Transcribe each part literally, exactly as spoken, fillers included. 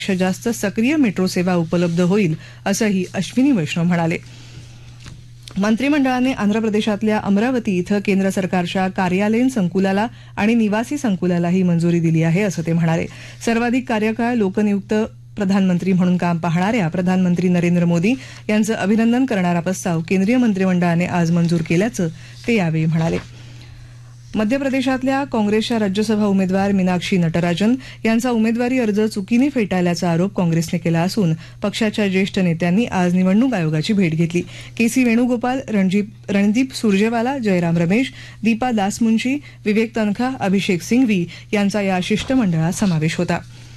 पेक्षा जास्त सक्रिय मेट्रो सेवा उपलब्ध होईल असंही अश्विनी वैष्णव म्हणाले. मंत्रिमंडळाने आंध्र प्रदेशातल्या अमरावती इथं केंद्र सरकारच्या कार्यालयीन संकुलाला आणि निवासी संकुलालाही मंजुरी दिली आहे असं ते म्हणाले. सर्वाधिक कार्यकाळ लोकनियुक्त प्रधानमंत्री म्हणून काम पाहणाऱ्या प्रधानमंत्री नरेंद्र मोदी यांचं अभिनंदन करणारा प्रस्ताव केंद्रीय मंत्रिमंडळाने आज मंजूर केल्याचं ते यावेळी म्हणाले. मध्य प्रदेशातल्या काँग्रेसच्या राज्यसभा उमेदवार मीनाक्षी नटराजन यांचा उमेदवारी अर्ज चुकीने फेटाळल्याचा आरोप काँग्रेसने केला असून पक्षाच्या ज्येष्ठ नेत्यांनी आज निवडणूक आयोगाची भेट घेतली. के सी वेणुगोपाल, रणदीप सुरजेवाला, जयराम रमेश, दीपा दासमुन्शी, विवेक तन्खा, अभिषेक सिंघवी यांचा या शिष्टमंडळात समावेश होता.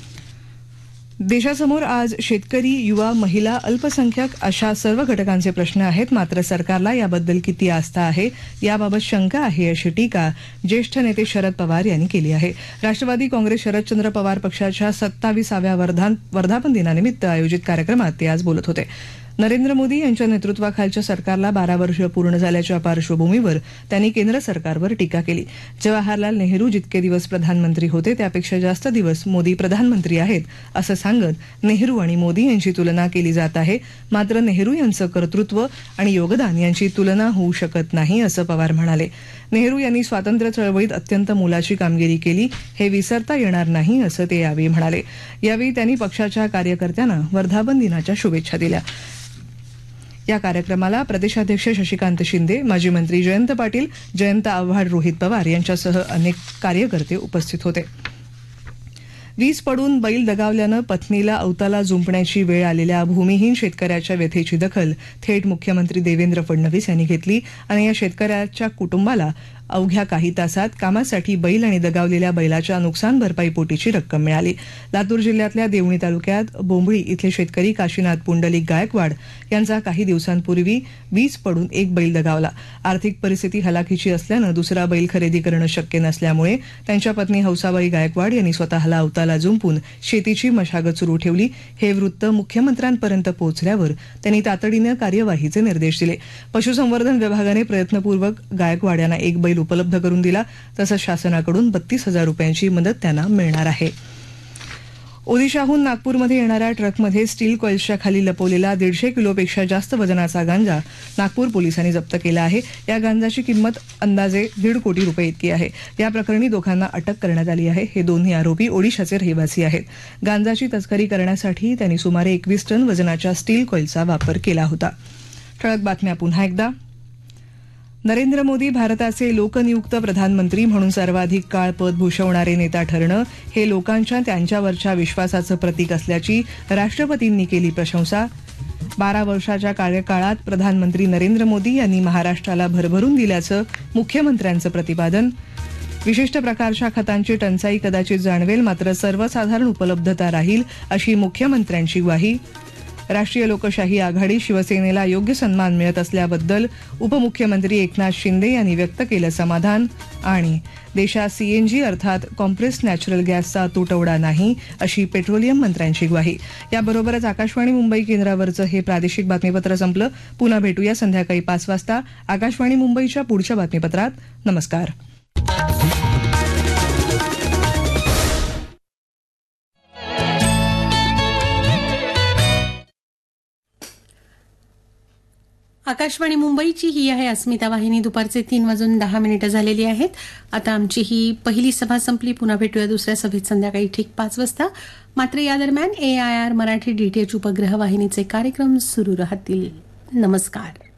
देशासमोर आज शेतकरी, युवा, महिला, अल्पसंख्याक अशा सर्व घटकांचे प्रश्न आहेत. मात्र सरकारला याबद्दल किती आस्था आहे याबाबत शंका आहे अशी टीका ज्येष्ठ नेते शरद पवार यांनी केली आहे. राष्ट्रवादी काँग्रेस शरदचंद्र पवार पक्षाच्या सत्ताविसाव्या वर्धापन दिनानिमित्त आयोजित कार्यक्रमात ते आज बोलत होते. नरेंद्र मोदी यांच्या नेतृत्वाखालच्या सरकारला बारा वर्ष पूर्ण झाल्याच्या पार्श्वभूमीवर त्यांनी केंद्र सरकारवर टीका केली. जवाहरलाल नेहरू जितके दिवस प्रधानमंत्री होते त्यापेक्षा जास्त दिवस मोदी प्रधानमंत्री आहेत असं सांगत नेहरू आणि मोदी यांची तुलना केली जात आहे. मात्र नेहरू यांचं कर्तृत्व आणि योगदान यांची तुलना होऊ शकत नाही असं पवार म्हणाले. नेहरू यांनी स्वातंत्र्य चळवळीत अत्यंत मोलाची कामगिरी केली, हे विसरता येणार नाही असं ते यावेळी म्हणाले. यावेळी त्यांनी पक्षाच्या कार्यकर्त्यांना वर्धापन दिनाच्या शुभेच्छा दिल्या. या कार्यक्रमाला प्रदेशाध्यक्ष शशिकांत शिंदे, माजी मंत्री जयंत पाटील, जयंत आव्हाड, रोहित पवार यांच्यासह अनेक कार्यकर्ते उपस्थित होते. वीज पडून बैल दगावल्यानं पत्नीला अवताला जुंपण्याची वेळ आलेल्या भूमिहीन शेतकऱ्याच्या व्यथेची दखल थेट मुख्यमंत्री देवेंद्र फडणवीस यांनी घेतली आणि या शेतकऱ्याच्या कुटुंबाला अवघ्या काही तासात कामासाठी बैल आणि दगावलेल्या बैलाच्या नुकसान भरपाई पोटीची रक्कम मिळाली. लातूर जिल्ह्यातल्या देवणी तालुक्यात बोंबळी इथले शेतकरी काशीनाथ पुंडलिक गायकवाड यांचा काही दिवसांपूर्वी वीज पडून एक बैल दगावला. आर्थिक परिस्थिती हलाखीची असल्यानं दुसरा बैल खरेदी करणं शक्य नसल्यामुळे त्यांच्या पत्नी हौसाबाई गायकवाड यांनी स्वतःला अवताला जुंपून शेतीची मशागत सुरू ठेवली. हे वृत्त मुख्यमंत्र्यांपर्यंत पोहोचल्यावर त्यांनी तातडीनं कार्यवाहीचे निर्देश दिले. पशुसंवर्धन विभागाने प्रयत्नपूर्वक गायकवाड यांना एक बैल उपलब्ध करून दिला. तसंच शासनाकडून बत्तीस हजार रुपयांची मदत त्यांना मिळणार आहे. ओदिशाहून नागपूरमध्ये येणाऱ्या ट्रकमध्ये स्टील कॉईल्सच्या खाली लपवलेला दीडशे किलोपेक्षा जास्त वजनाचा गांजा नागपूर पोलिसांनी जप्त केला आहे. या गांजाची किंमत अंदाजे दीड कोटी रुपये इतकी आहे. या प्रकरणी दोघांना अटक करण्यात आली आहे. हे दोन्ही आरोपी ओडिशाचे रहिवासी आहेत. गांजाची तस्करी करण्यासाठी त्यांनी सुमारे एकवीस टन वजनाच्या स्टील कॉईलचा वापर केला होता. ठळक बातम्या पुन्हा एकदा. नरेंद्र मोदी भारताचे लोकनियुक्त प्रधानमंत्री म्हणून सर्वाधिक काळ पद भूषवणारे नेता ठरणं हे लोकांच्या त्यांच्यावरच्या विश्वासाचं प्रतीक असल्याची राष्ट्रपतींनी केली प्रशंसा. बारा वर्षाच्या कार्यकाळात प्रधानमंत्री नरेंद्र मोदी यांनी महाराष्ट्राला भरभरून दिल्याचं मुख्यमंत्र्यांचं प्रतिपादन. विशिष्ट प्रकारच्या खतांची टंचाई कदाचित जाणवेल मात्र सर्वसाधारण उपलब्धता राहील अशी मुख्यमंत्र्यांची ग्वाही. राष्ट्रीय लोकशाही आघाडी शिवसेनेला योग्य सन्मान मिळत असल्याबद्दल उपमुख्यमंत्री एकनाथ शिंदे यांनी व्यक्त केलं समाधान. आणि देशात सीएनजी अर्थात कॉम्प्रेस्ड नॅचरल गॅसचा तुटवडा नाही अशी पेट्रोलियम मंत्र्यांची ग्वाही. याबरोबरच आकाशवाणी मुंबई केंद्रावरचं हे प्रादेशिक बातमीपत्र संपलं. पुन्हा भेटूया संध्याकाळी पाच वाजता आकाशवाणी मुंबईच्या पुढच्या बातमीपत्रात. नमस्कार. आकाशवाणी मुंबईची ही आहे अस्मिता वाहिनी. दुपारचे तीन वाजून दहा मिनिटं झालेली आहेत. आता आमची ही पहिली सभा संपली. पुन्हा भेटूया दुसऱ्या सभेत संध्याकाळी ठीक पाच वाजता. मात्र या दरम्यान ए आय आर मराठी डीटीएच उपग्रह वाहिनीचे कार्यक्रम सुरू राहतील. नमस्कार.